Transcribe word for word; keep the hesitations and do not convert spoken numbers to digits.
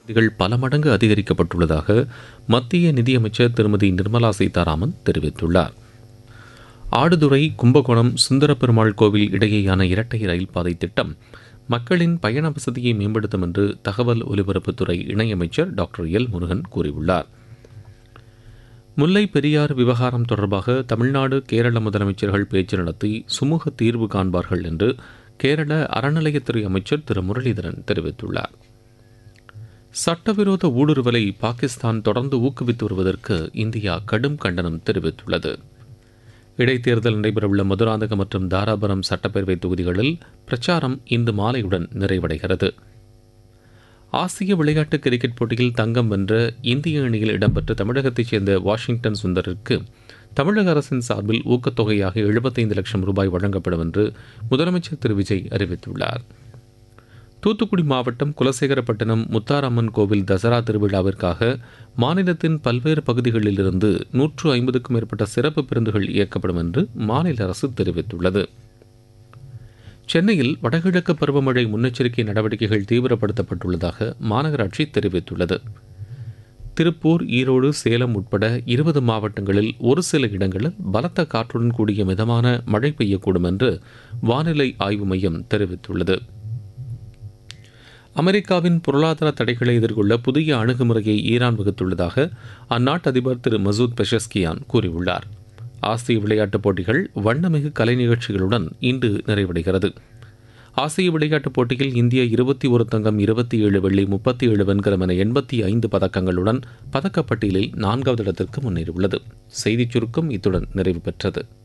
இகள் பல மடங்கு அதிகரிக்கப்பட்டுள்ளதாக மத்திய நிதியமைச்சர் திருமதி நிர்மலா சீதாராமன் தெரிவித்துள்ளார். ஆடுதுறை கும்பகோணம் சுந்தரபெருமாள் கோவில் இடையேயான இரட்டை ரயில் பாதை திட்டம் மக்களின் பயண வசதியை மேம்படுத்தும் என்று தகவல் ஒலிபரப்புத்துறை இணையமைச்சர் டாக்டர் எல் முருகன் கூறியுள்ளார். முல்லை பெரியாறு விவகாரம் தொடர்பாக தமிழ்நாடு கேரள முதலமைச்சர்கள் பேச்சு நடத்தி சுமூக தீர்வு காண்பார்கள் என்று கேரள அறநிலையத்துறை அமைச்சர் திரு முரளிதரன் தெரிவித்துள்ளார். சட்டவிரோத ஊடுருவலை பாகிஸ்தான் தொடர்ந்து ஊக்குவித்து வருவதற்கு இந்தியா கடும் கண்டனம் தெரிவித்துள்ளது. இடைத்தேர்தல் நடைபெறவுள்ள மதுராந்தகம் மற்றும் தாராபுரம் சட்டப்பேரவை தொகுதிகளில் பிரச்சாரம் இன்று மாலையுடன் நிறைவடைகிறது. ஆசிய விளையாட்டு கிரிக்கெட் போட்டியில் தங்கம் வென்ற இந்திய அணியில் இடம்பெற்ற தமிழகத்தைச் சேர்ந்த வாஷிங்டன் சுந்தருக்கு தமிழக அரசின் சார்பில் ஊக்கத்தொகையாக எழுபத்தைந்து லட்சம் ரூபாய் வழங்கப்படும் என்று முதலமைச்சர் திரு விஜய் அறிவித்துள்ளார். தூத்துக்குடி மாவட்டம் குலசேகரப்பட்டினம் முத்தாரம்மன் கோவில் தசரா திருவிழாவிற்காக மாநிலத்தின் பல்வேறு பகுதிகளிலிருந்து நூற்று ஐம்பதுக்கும் மேற்பட்ட சிறப்பு பேருந்துகள் இயக்கப்படும் என்று மாநில அரசு தெரிவித்துள்ளது. சென்னையில் வடகிழக்கு பருவமழை முன்னெச்சரிக்கை நடவடிக்கைகள் தீவிரப்படுத்தப்பட்டுள்ளதாக மாநகராட்சி தெரிவித்துள்ளது. திருப்பூர், ஈரோடு, சேலம் உட்பட இருபது மாவட்டங்களில் ஒரு சில இடங்களில் பலத்த காற்றுடன் கூடிய மிதமான மழை பெய்யக்கூடும் என்று வானிலை ஆய்வு மையம் தெரிவித்துள்ளது. அமெரிக்காவின் பொருளாதார தடைகளை எதிர்கொள்ள புதிய அணுகுமுறையை ஈரான் வகுத்துள்ளதாக அந்நாட்டு அதிபர் திரு மசூத் பெஷஸ்கியான் கூறியுள்ளார். ஆசிய விளையாட்டுப் போட்டிகள் வண்ணமிகு கலை நிகழ்ச்சிகளுடன் இன்று நிறைவடைகிறது. ஆசிய விளையாட்டுப் போட்டியில் இந்தியா இருபத்தி ஒரு தங்கம், இருபத்தி ஏழு வெள்ளி, முப்பத்தி ஏழு வெண்கலம் என எண்பத்தி ஐந்து பதக்கங்களுடன் பதக்கப்பட்டியலில் நான்காவது இடத்திற்கு முன்னேறியுள்ளது. செய்திச் சுருக்கம் இத்துடன் நிறைவு பெற்றது.